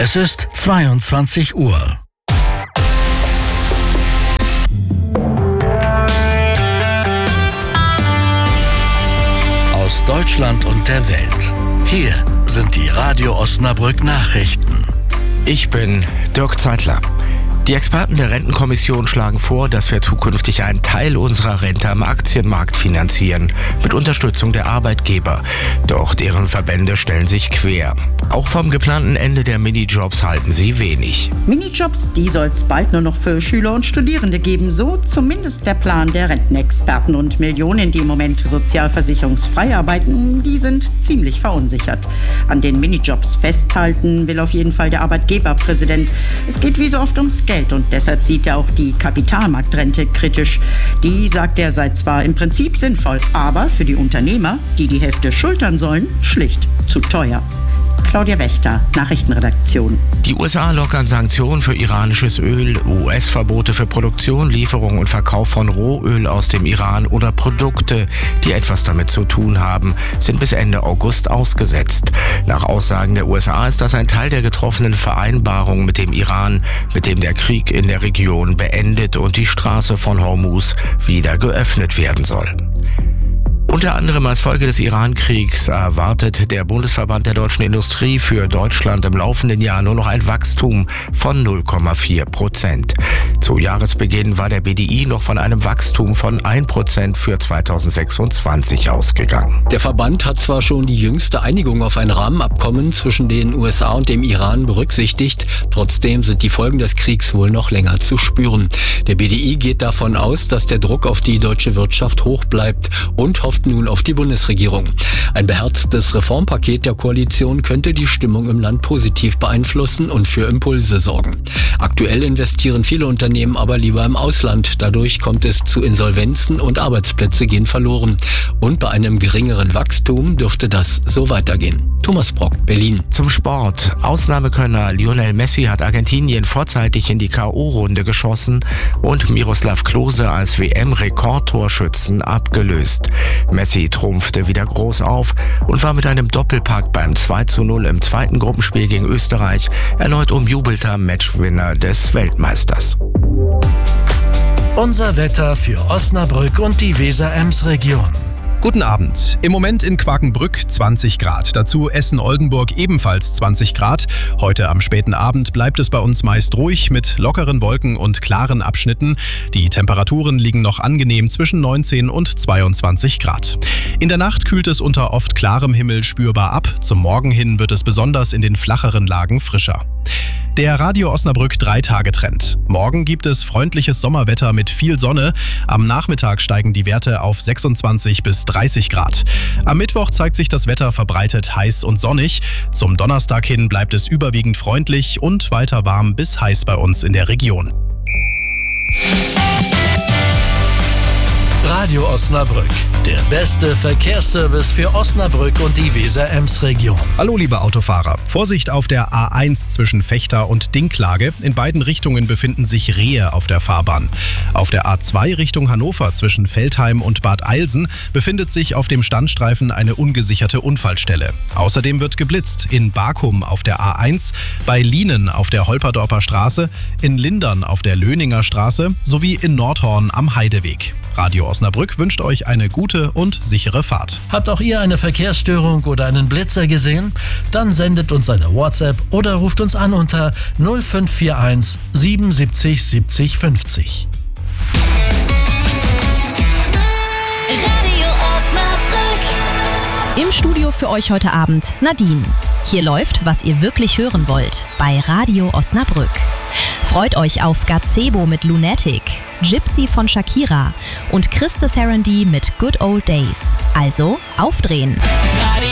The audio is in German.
Es ist 22 Uhr. Aus Deutschland und der Welt. Hier sind die Radio Osnabrück Nachrichten. Ich bin Dirk Zeitler. Die Experten der Rentenkommission schlagen vor, dass wir zukünftig einen Teil unserer Rente am Aktienmarkt finanzieren, mit Unterstützung der Arbeitgeber. Doch deren Verbände stellen sich quer. Auch vom geplanten Ende der Minijobs halten sie wenig. Minijobs, die soll es bald nur noch für Schüler und Studierende geben. So zumindest der Plan der Rentenexperten. Und Millionen, die im Moment sozialversicherungsfrei arbeiten, die sind ziemlich verunsichert. An den Minijobs festhalten will auf jeden Fall der Arbeitgeberpräsident. Es geht wie so oft ums Geld. Und deshalb sieht er auch die Kapitalmarktrente kritisch. Die, sagt er, sei zwar im Prinzip sinnvoll, aber für die Unternehmer, die die Hälfte schultern sollen, schlicht zu teuer. Claudia Wächter, Nachrichtenredaktion. Die USA lockern Sanktionen für iranisches Öl, US-Verbote für Produktion, Lieferung und Verkauf von Rohöl aus dem Iran oder Produkte, die etwas damit zu tun haben, sind bis Ende August ausgesetzt. Nach Aussagen der USA ist das ein Teil der getroffenen Vereinbarung mit dem Iran, mit dem der Krieg in der Region beendet und die Straße von Hormuz wieder geöffnet werden soll. Unter anderem als Folge des Iran-Kriegs erwartet der Bundesverband der deutschen Industrie für Deutschland im laufenden Jahr nur noch ein Wachstum von 0,4%. Zu Jahresbeginn war der BDI noch von einem Wachstum von 1% für 2026 ausgegangen. Der Verband hat zwar schon die jüngste Einigung auf ein Rahmenabkommen zwischen den USA und dem Iran berücksichtigt, trotzdem sind die Folgen des Kriegs wohl noch länger zu spüren. Der BDI geht davon aus, dass der Druck auf die deutsche Wirtschaft hoch bleibt und hofft nun auf die Bundesregierung. Ein beherztes Reformpaket der Koalition könnte die Stimmung im Land positiv beeinflussen und für Impulse sorgen. Aktuell investieren viele Unternehmen aber lieber im Ausland. Dadurch kommt es zu Insolvenzen und Arbeitsplätze gehen verloren. Und bei einem geringeren Wachstum dürfte das so weitergehen. Thomas Brock, Berlin. Zum Sport. Ausnahmekönner Lionel Messi hat Argentinien vorzeitig in die K.O.-Runde geschossen und Miroslav Klose als WM-Rekordtorschützen abgelöst. Messi trumpfte wieder groß auf und war mit einem Doppelpack beim 2:0 im zweiten Gruppenspiel gegen Österreich erneut umjubelter Matchwinner des Weltmeisters. Unser Wetter für Osnabrück und die Weser-Ems-Region. Guten Abend. Im Moment in Quakenbrück 20 Grad. Dazu Essen-Oldenburg ebenfalls 20 Grad. Heute am späten Abend bleibt es bei uns meist ruhig mit lockeren Wolken und klaren Abschnitten. Die Temperaturen liegen noch angenehm zwischen 19 und 22 Grad. In der Nacht kühlt es unter oft klarem Himmel spürbar ab. Zum Morgen hin wird es besonders in den flacheren Lagen frischer. Der Radio Osnabrück 3-Tage-Trend. Morgen gibt es freundliches Sommerwetter mit viel Sonne. Am Nachmittag steigen die Werte auf 26 bis 30 Grad. Am Mittwoch zeigt sich das Wetter verbreitet heiß und sonnig. Zum Donnerstag hin bleibt es überwiegend freundlich und weiter warm bis heiß bei uns in der Region. Radio Osnabrück, der beste Verkehrsservice für Osnabrück und die Weser-Ems-Region. Hallo liebe Autofahrer, Vorsicht auf der A1 zwischen Vechta und Dinklage. In beiden Richtungen befinden sich Rehe auf der Fahrbahn. Auf der A2 Richtung Hannover zwischen Veltheim und Bad Eilsen befindet sich auf dem Standstreifen eine ungesicherte Unfallstelle. Außerdem wird geblitzt in Bakum auf der A1, bei Lienen auf der Holperdorper Straße, in Lindern auf der Löninger Straße sowie in Nordhorn am Heideweg. Radio Osnabrück wünscht euch eine gute und sichere Fahrt. Habt auch ihr eine Verkehrsstörung oder einen Blitzer gesehen? Dann sendet uns eine WhatsApp oder ruft uns an unter 0541 77 70 50. Radio Osnabrück. Im Studio für euch heute Abend Nadine. Hier läuft, was ihr wirklich hören wollt, bei Radio Osnabrück. Freut euch auf Gazebo mit Lunatic, Gypsy von Shakira und Christa Sarandí mit Good Old Days. Also aufdrehen.